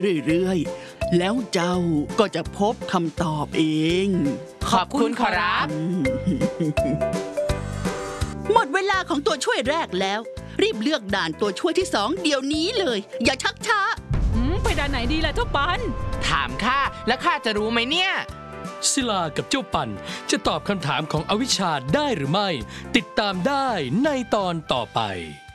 เรื่อยๆแล้วเจ้าก็จะพบคำตอบเองขอบคุณขอรับหมดเวลาของตัวช่วยแรกแล้วรีบเลือกด่านตัวช่วยที่2เดี๋ยวนี้เลยอย่าชักช้าไปด่านไหนดีล่ะเจ้าปันถามข้าแล้วข้าจะรู้ไหมเนี่ยศิลากับเจ้าปันจะตอบคำถามของอวิชชาได้หรือไม่ติดตามได้ในตอนต่อไป